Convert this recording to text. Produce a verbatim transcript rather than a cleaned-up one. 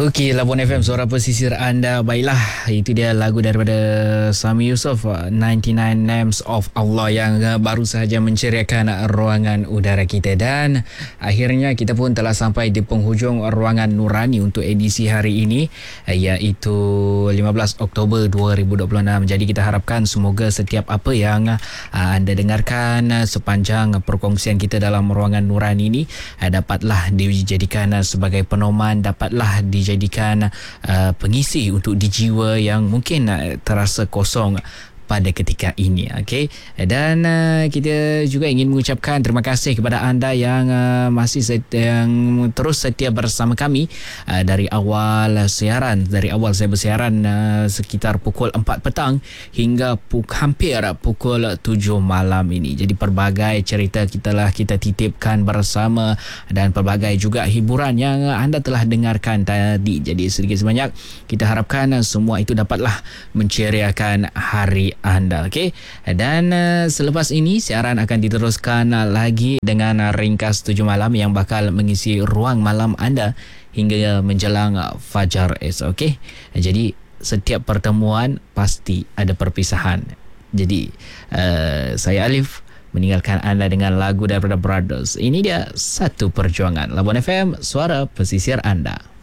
Okey, Labuan F M, suara pesisir anda. Baiklah, itu dia lagu daripada Sami Yusof, ninety-nine Names of Allah, yang baru sahaja menceriakan ruangan udara kita. Dan akhirnya kita pun telah sampai di penghujung ruangan Nurani untuk edisi hari ini, iaitu lima belas Oktober dua ribu dua puluh enam. Jadi kita harapkan semoga setiap apa yang anda dengarkan sepanjang perkongsian kita dalam ruangan Nurani ini dapatlah dijadikan sebagai penoman, dapatlah dijadikan uh, pengisi untuk di jiwa yang mungkin uh, terasa kosong pada ketika ini. Okey, dan uh, kita juga ingin mengucapkan terima kasih kepada anda yang uh, masih set, yang terus setia bersama kami uh, dari awal siaran dari awal saya bersiaran uh, sekitar pukul empat petang hingga puk, hampir pukul tujuh malam ini. Jadi pelbagai cerita kita lah kita titipkan bersama, dan pelbagai juga hiburan yang anda telah dengarkan tadi. Jadi sedikit sebanyak kita harapkan semua itu dapatlah menceriakan hari anda. Okey, dan uh, selepas ini siaran akan diteruskan uh, lagi dengan uh, ringkas tujuh malam yang bakal mengisi ruang malam anda hingga menjelang uh, fajar esok. Okey, jadi setiap pertemuan pasti ada perpisahan. Jadi uh, saya Alif meninggalkan anda dengan lagu daripada Brothers. Ini dia Satu Perjuangan. Labuan F M, suara pesisir anda.